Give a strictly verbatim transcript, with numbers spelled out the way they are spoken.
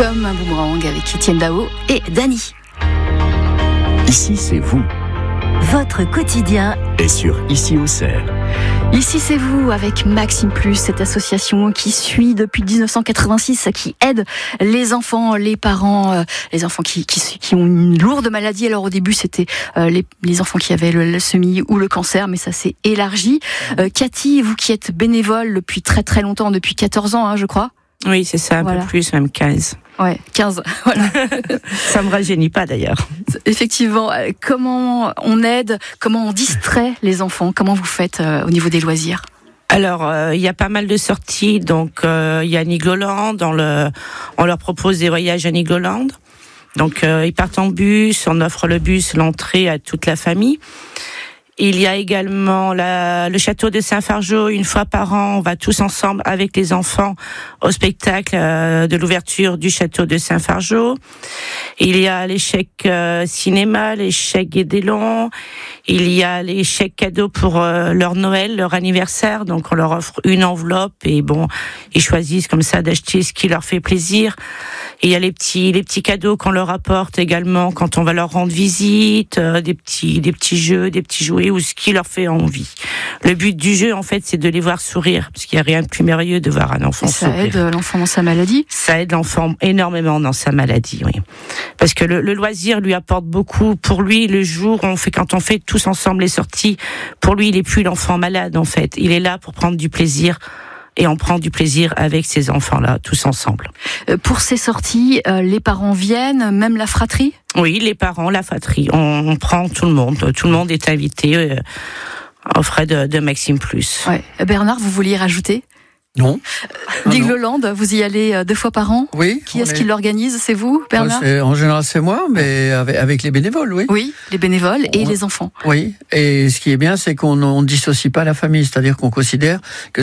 Comme un boomerang avec Étienne Dao et Dany. Ici, c'est vous. Votre quotidien Et sur Ici Auxerre. Ici, c'est vous avec Maxime Plus, cette association qui suit depuis dix-neuf cent quatre-vingt-six, qui aide les enfants, les parents, euh, les enfants qui, qui, qui ont une lourde maladie. Alors au début, c'était euh, les, les enfants qui avaient le leucémie ou le cancer, mais ça s'est élargi. Euh, Cathy, vous qui êtes bénévole depuis très très longtemps, depuis quatorze ans, hein, je crois. Oui, c'est ça, un Voilà. peu plus, même quinze. Ouais, quinze. Voilà. Ça me rajeunit pas d'ailleurs. Effectivement, euh, comment on aide, comment on distrait les enfants, comment vous faites euh, au niveau des loisirs? Alors, euh, il y a pas mal de sorties. Donc, euh, il y a Nigloland. On, le, on leur propose des voyages à Nigloland. Donc, euh, ils partent en bus. On offre le bus, l'entrée à toute la famille. Il y a également la, le château de Saint-Fargeau. Une fois par an, on va tous ensemble avec les enfants au spectacle euh, de l'ouverture du château de Saint-Fargeau. Il y a les chèques euh, cinéma, les chèques Guédélon. Il y a les chèques cadeaux pour euh, leur Noël, leur anniversaire. Donc on leur offre une enveloppe et bon, ils choisissent comme ça d'acheter ce qui leur fait plaisir. Et il y a les petits, les petits cadeaux qu'on leur apporte également quand on va leur rendre visite, euh, des petits, des petits jeux, des petits jouets ou ce qui leur fait envie. Le but du jeu, en fait, c'est de les voir sourire, parce qu'il n'y a rien de plus merveilleux de voir un enfant Et ça sourire. aide l'enfant dans sa maladie? Ça aide l'enfant énormément dans sa maladie, oui. Parce que le, le loisir lui apporte beaucoup. Pour lui, le jour, on fait, quand on fait tous ensemble les sorties, pour lui, il n'est plus l'enfant malade, en fait. Il est là pour prendre du plaisir. Et on prend du plaisir avec ces enfants-là, tous ensemble. Euh, Pour ces sorties, euh, les parents viennent, même la fratrie? Oui, les parents, la fratrie, on, on prend tout le monde. Tout le monde est invité euh, aux frais de, de Maxime Plus. Ouais. Bernard, vous vouliez rajouter? Non. Nigloland, vous y allez euh, deux fois par an? Oui. Qui on est-ce est- qui l'organise? C'est vous, Bernard? Moi, c'est- En général, c'est moi, mais avec, avec les bénévoles, oui. Oui, les bénévoles et On- les enfants. Oui. Et ce qui est bien, c'est qu'on ne dissocie pas la famille, c'est-à-dire qu'on considère que